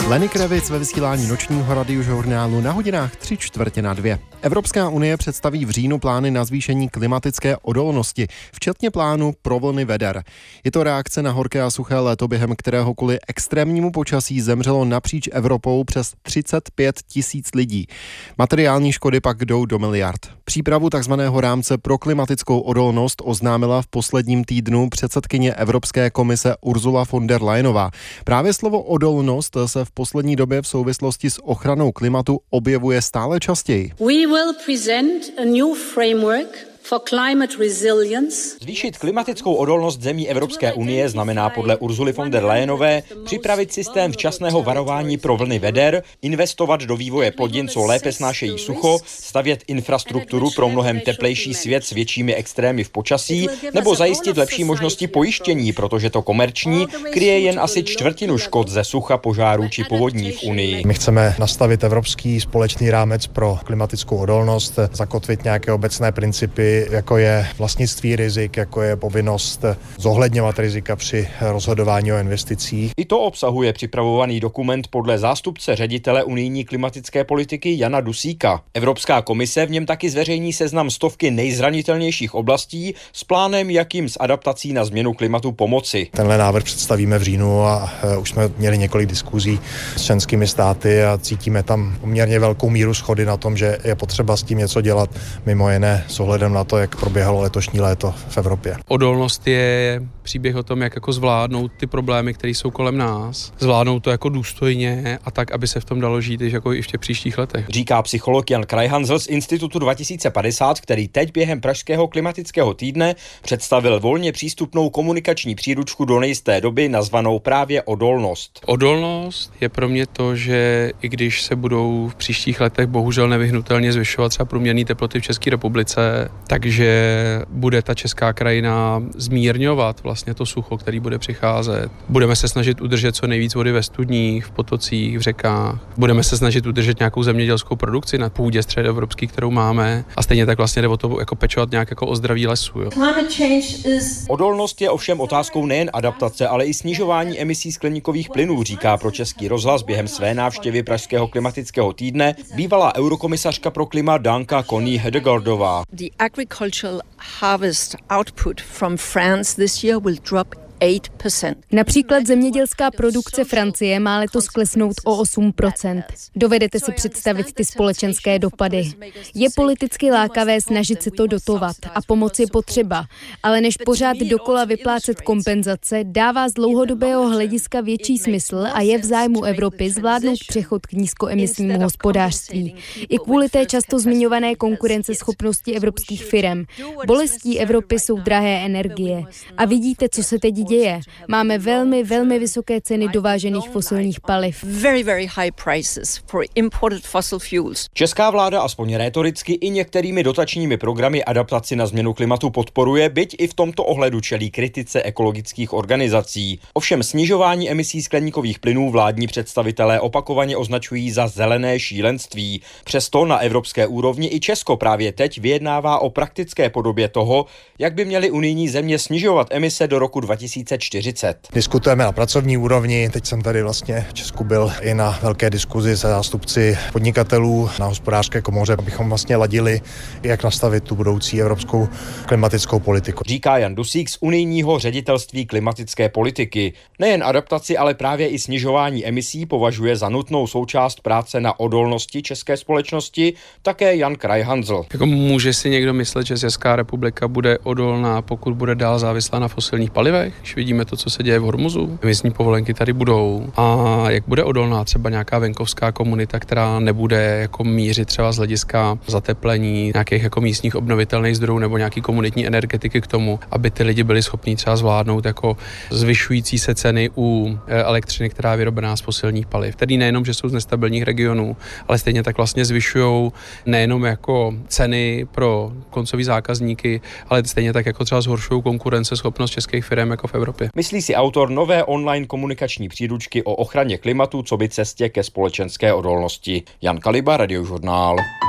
Lenny Kravitz ve vysílání nočního radiožurnálu na hodinách 3:45. Evropská unie představí v říjnu plány na zvýšení klimatické odolnosti, včetně plánu pro vlny veder. Je to reakce na horké a suché léto, během kterého kvůli extrémnímu počasí zemřelo napříč Evropou přes 35 000 lidí. Materiální škody pak jdou do miliard. Přípravu takzvaného rámce pro klimatickou odolnost oznámila v posledním týdnu předsedkyně Evropské komise Ursula von der Leyenová. Právě slovo odolnost se v poslední době v souvislosti s ochranou klimatu objevuje stále častěji. We will present a new framework for climate resilience. Zvýšit klimatickou odolnost zemí Evropské unie znamená podle Ursuly von der Leyenové připravit systém včasného varování pro vlny veder, investovat do vývoje plodin, co lépe snášejí sucho, stavět infrastrukturu pro mnohem teplejší svět s většími extrémy v počasí, nebo zajistit lepší možnosti pojištění, protože to komerční kryje jen asi čtvrtinu škod ze sucha, požárů či povodní v Unii. My chceme nastavit evropský společný rámec pro klimatickou odolnost, zakotvit nějaké obecné principy, jako je vlastnictví rizik, jako je povinnost zohledňovat rizika při rozhodování o investicích. I to obsahuje připravovaný dokument podle zástupce ředitele unijní klimatické politiky Jana Dusíka. Evropská komise v něm taky zveřejní seznam stovky nejzranitelnějších oblastí s plánem, jakým s adaptací na změnu klimatu pomoci. Tenhle návrh představíme v říjnu a už jsme měli několik diskuzí s členskými státy a cítíme tam poměrně velkou míru shody na tom, že je potřeba s tím něco dělat, mimo jiné s ohledem na to, jak proběhlo letošní léto v Evropě. Odolnost je příběh o tom, jak jako zvládnout ty problémy, které jsou kolem nás. Zvládnout to jako důstojně a tak, aby se v tom dalo žít jako i v těch příštích letech. Říká psycholog Jan Krajhanzl z Institutu 2050, který teď během pražského klimatického týdne představil volně přístupnou komunikační příručku do nejisté doby nazvanou právě Odolnost. Odolnost je pro mě to, že i když se budou v příštích letech bohužel nevyhnutelně zvyšovat třeba průměrné teploty v České republice, takže bude ta česká krajina zmírňovat vlastně to sucho, který bude přicházet. Budeme se snažit udržet co nejvíc vody ve studních, v potocích, v řekách. Budeme se snažit udržet nějakou zemědělskou produkci na půdě středoevropské, kterou máme. A stejně tak vlastně jde o to jako pečovat nějak jako o zdraví lesů. Jo. Odolnost je ovšem otázkou nejen adaptace, ale i snižování emisí skleníkových plynů, říká pro Český rozhlas během své návštěvy pražského klimatického týdne bývalá eurokomisařka pro klima Danka Connie Hedegaardová. The agricultural harvest output from France this year will drop 8%. Například zemědělská produkce Francie má letos klesnout o 8%. Dovedete si představit ty společenské dopady. Je politicky lákavé snažit se to dotovat a pomoc je potřeba, ale než pořád dokola vyplácet kompenzace, dává z dlouhodobého hlediska větší smysl a je v zájmu Evropy zvládnout přechod k nízkoemisnímu hospodářství. I kvůli té často zmiňované konkurenceschopnosti evropských firem. Bolestí Evropy jsou drahé energie. A vidíte, co se teď děje. Máme velmi, velmi vysoké ceny dovážených fosilních paliv. Very, very high prices for imported fossil fuels. Česká vláda aspoň rétoricky i některými dotačními programy adaptaci na změnu klimatu podporuje, byť i v tomto ohledu čelí kritice ekologických organizací. Ovšem snižování emisí skleníkových plynů vládní představitelé opakovaně označují za zelené šílenství. Přesto na evropské úrovni i Česko právě teď vyjednává o praktické podobě toho, jak by měly unijní země snižovat emise do roku 2040. Diskutujeme na pracovní úrovni, teď jsem tady vlastně v Česku byl i na velké diskuzi se zástupci podnikatelů na hospodářské komoře, abychom vlastně ladili, jak nastavit tu budoucí evropskou klimatickou politiku. Říká Jan Dusík z unijního ředitelství klimatické politiky. Nejen adaptaci, ale právě i snižování emisí považuje za nutnou součást práce na odolnosti české společnosti, také Jan Krajhanzl. Jako může si někdo myslet, že Česká republika bude odolná, pokud bude dál závislá na fosilních palivech? Když vidíme to, co se děje v Hormuzu, emisní povolenky tady budou. A jak bude odolná třeba nějaká venkovská komunita, která nebude jako mířit třeba z hlediska zateplení nějakých jako místních obnovitelných zdrojů nebo nějaký komunitní energetiky k tomu, aby ty lidi byli schopní třeba zvládnout jako zvyšující se ceny u elektřiny, která je vyrobená z fosilních paliv, který nejenom, že jsou z nestabilních regionů, ale stejně tak vlastně zvyšují nejenom jako ceny pro koncový zákazníky, ale stejně tak jako třeba zhoršují konkurenceschopnost českých firm jako v Evropě. Myslí si autor nové online komunikační příručky o ochraně klimatu coby cestě ke společenské odolnosti. Jan Kaliba, Radiožurnál.